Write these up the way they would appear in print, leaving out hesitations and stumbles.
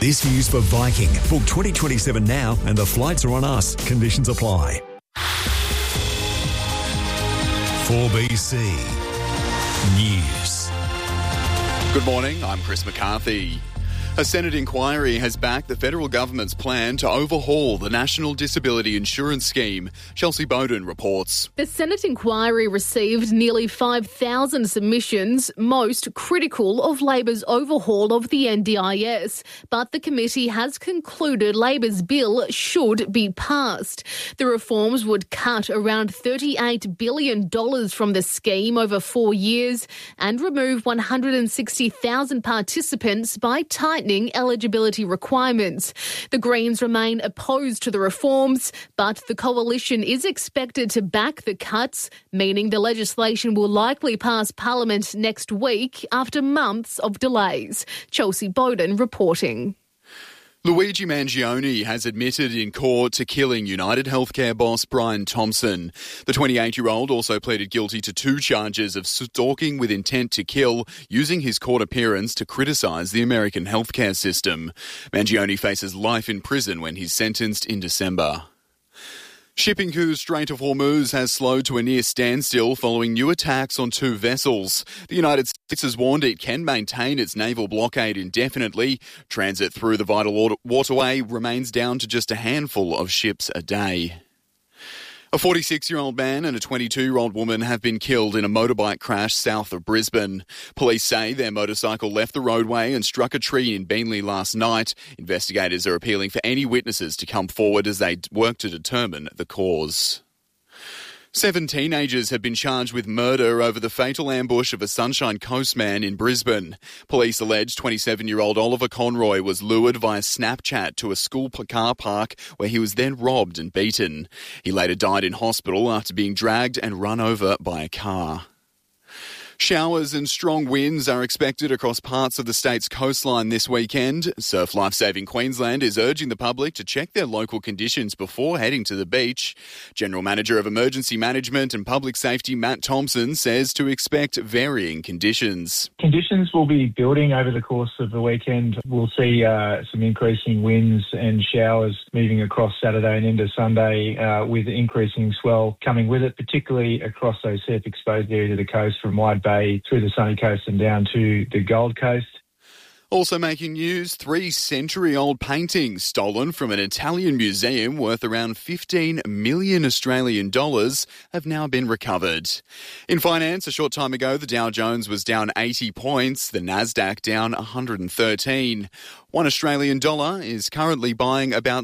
This view's for Viking. Book 2027 now and the flights are on us. Conditions apply. 4BC News. Good morning, I'm Chris McCarthy. A Senate inquiry has backed the federal government's plan to overhaul the National Disability Insurance Scheme. Chelsea Bowden reports. The Senate inquiry received nearly 5,000 submissions, most critical of Labor's overhaul of the NDIS. But the committee has concluded Labor's bill should be passed. The reforms would cut around $38 billion from the scheme over 4 years and remove 160,000 participants by tightening eligibility requirements. The Greens remain opposed to the reforms, but the coalition is expected to back the cuts, meaning the legislation will likely pass Parliament next week after months of delays. Chelsea Bowden reporting. Luigi Mangione has admitted in court to killing United Healthcare boss Brian Thompson. The 28-year-old also pleaded guilty to 2 charges of stalking with intent to kill, using his court appearance to criticise the American healthcare system. Mangione faces life in prison when he's sentenced in December. Shipping cruise Strait of Hormuz has slowed to a near standstill following new attacks on 2 vessels. The United States has warned it can maintain its naval blockade indefinitely. Transit through the vital waterway remains down to just a handful of ships a day. A 46-year-old man and a 22-year-old woman have been killed in a motorbike crash south of Brisbane. Police say their motorcycle left the roadway and struck a tree in Beenleigh last night. Investigators are appealing for any witnesses to come forward as they work to determine the cause. 7 teenagers have been charged with murder over the fatal ambush of a Sunshine Coast man in Brisbane. Police allege 27-year-old Oliver Conroy was lured via Snapchat to a school car park where he was then robbed and beaten. He later died in hospital after being dragged and run over by a car. Showers and strong winds are expected across parts of the state's coastline this weekend. Surf Life Saving Queensland is urging the public to check their local conditions before heading to the beach. General Manager of Emergency Management and Public Safety Matt Thompson says to expect varying conditions. Conditions will be building over the course of the weekend. We'll see some increasing winds and showers moving across Saturday and into Sunday with increasing swell coming with it, particularly across those surf-exposed areas of the coast from Wide Bay through the sunny coast and down to the Gold Coast. Also making news, 3 century-old paintings stolen from an Italian museum worth around 15 million Australian dollars have now been recovered. In finance, a short time ago, the Dow Jones was down 80 points, the Nasdaq down 113. 1 Australian dollar is currently buying about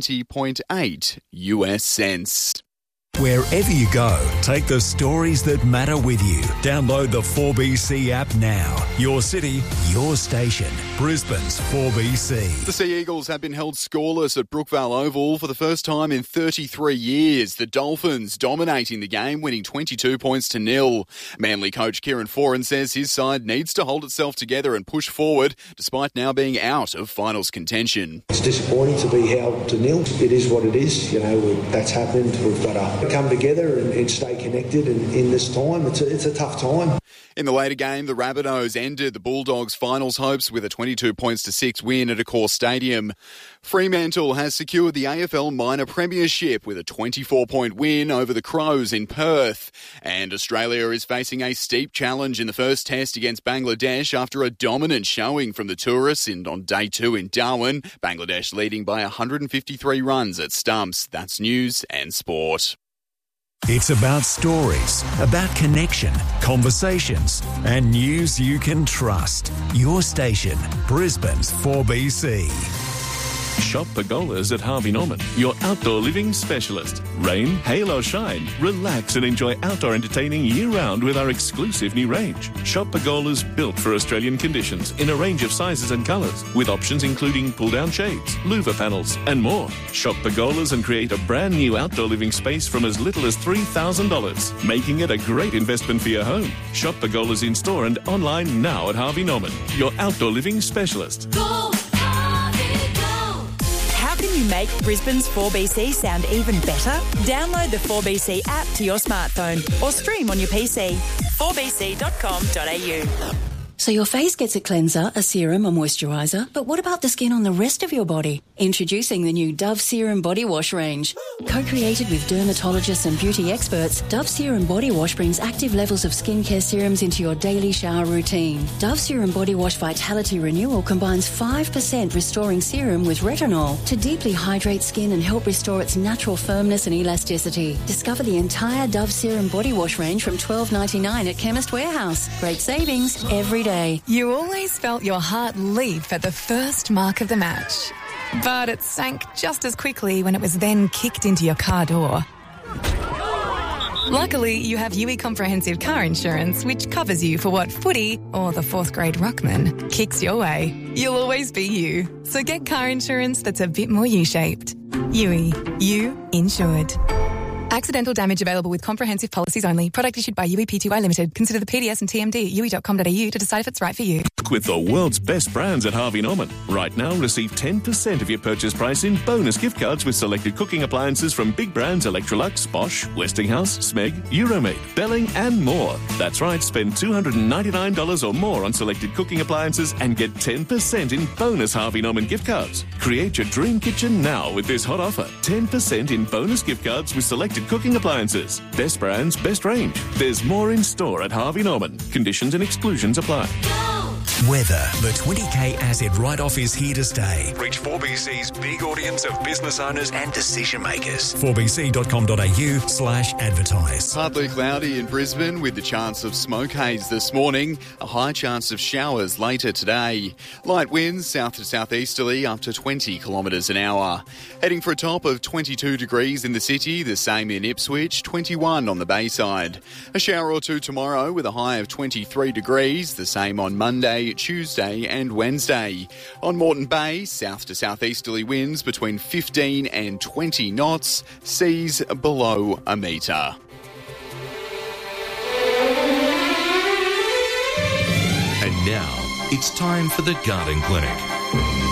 70.8 US cents. Wherever you go, take the stories that matter with you. Download the 4BC app now. Your city, your station. Brisbane's 4BC. The Sea Eagles have been held scoreless at Brookvale Oval for the first time in 33 years. The Dolphins dominating the game, winning 22 points to 0. Manly coach Kieran Foran says his side needs to hold itself together and push forward, despite now being out of finals contention. It's disappointing to be held to 0. It is what it is. That's happened. We've got to come together and stay connected in this time. It's a tough time. In the later game, the Rabbitohs ended the Bulldogs' finals hopes with a 22 points to 6 win at Accor Stadium. Fremantle has secured the AFL Minor Premiership with a 24-point win over the Crows in Perth. And Australia is facing a steep challenge in the first test against Bangladesh after a dominant showing from the tourists on day 2 in Darwin. Bangladesh leading by 153 runs at stumps. That's news and sport. It's about stories, about connection, conversations, and news you can trust. Your station, Brisbane's 4BC. Shop Pergolas at Harvey Norman, your outdoor living specialist. Rain, hail or shine, relax and enjoy outdoor entertaining year-round with our exclusive new range. Shop Pergolas built for Australian conditions in a range of sizes and colours, with options including pull-down shades, louver panels and more. Shop Pergolas and create a brand new outdoor living space from as little as $3,000, making it a great investment for your home. Shop Pergolas in store and online now at Harvey Norman, your outdoor living specialist. Go! Can you make Brisbane's 4BC sound even better? Download the 4BC app to your smartphone or stream on your PC. 4bc.com.au. So your face gets a cleanser, a serum, a moisturiser, but what about the skin on the rest of your body? Introducing the new Dove Serum Body Wash range. Co-created with dermatologists and beauty experts, Dove Serum Body Wash brings active levels of skincare serums into your daily shower routine. Dove Serum Body Wash Vitality Renewal combines 5% restoring serum with retinol to deeply hydrate skin and help restore its natural firmness and elasticity. Discover the entire Dove Serum Body Wash range from $12.99 at Chemist Warehouse. Great savings every day. You always felt your heart leap at the first mark of the match. But it sank just as quickly when it was then kicked into your car door. Luckily, you have UE Comprehensive Car Insurance, which covers you for what footy or the 4th grade ruckman kicks your way. You'll always be you. So get car insurance that's a bit more U-shaped. UE. You insured. Accidental damage available with comprehensive policies only. Product issued by UE Pty Limited. Consider the PDS and TMD at UE.com.au to decide if it's right for you. With the world's best brands at Harvey Norman. Right now, receive 10% of your purchase price in bonus gift cards with selected cooking appliances from big brands Electrolux, Bosch, Westinghouse, Smeg, Euromate, Belling and more. That's right, spend $299 or more on selected cooking appliances and get 10% in bonus Harvey Norman gift cards. Create your dream kitchen now with this hot offer. 10% in bonus gift cards with selected cooking appliances. Best brands, best range. There's more in store at Harvey Norman. Conditions and exclusions apply. Weather. The 20K asset write-off is here to stay. Reach 4BC's big audience of business owners and decision makers. 4bc.com.au/advertise. Partly cloudy in Brisbane with the chance of smoke haze this morning. A high chance of showers later today. Light winds south to southeasterly up to 20 kilometres an hour. Heading for a top of 22 degrees in the city, the same in Ipswich, 21 on the Bayside. A shower or two tomorrow with a high of 23 degrees, the same on Monday, Tuesday and Wednesday. On Moreton Bay, south to southeasterly winds between 15 and 20 knots, seas below a metre. And now, it's time for the Garden Clinic.